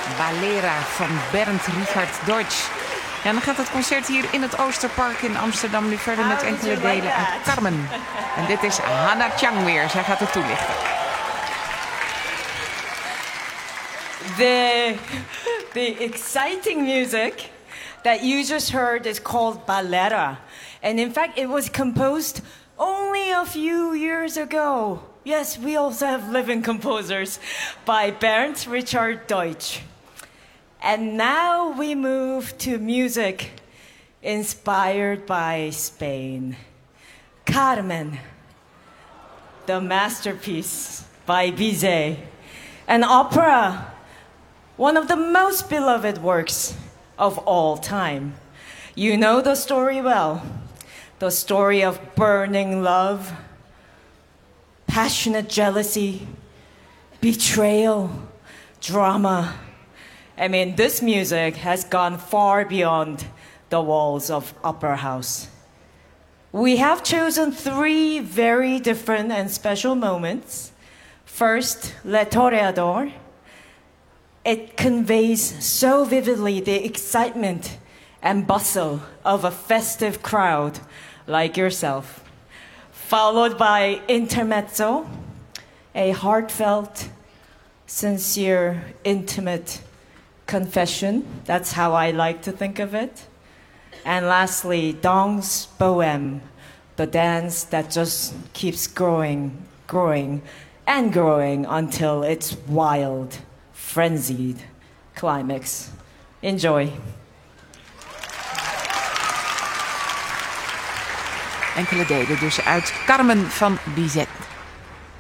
Balera van Bernd Richard Deutsch. Ja, dan gaat het concert hier in het Oosterpark in Amsterdam nu verder met enkele delen aan Carmen. En dit is Hannah Chang weer. Zij gaat het toelichten. The exciting music that you just heard is called Balera. And in fact, it was composed only a few years ago. Yes, we also have living composers by Bernd Richard Deutsch. And now we move to music inspired by Spain. Carmen, the masterpiece by Bizet, an opera, one of the most beloved works of all time. You know the story well. The story of burning love, passionate jealousy, betrayal, drama. I mean, this music has gone far beyond the walls of Opera House. We have chosen 3 very different and special moments. First, Le Toreador. It conveys so vividly the excitement and bustle of a festive crowd like yourself. Followed by Intermezzo, a heartfelt, sincere, intimate confession. That's how I like to think of it. And lastly, Danse Bohème, the dance that just keeps growing, and growing until its wild, frenzied climax. Enjoy. Enkele delen dus uit Carmen van Bizet.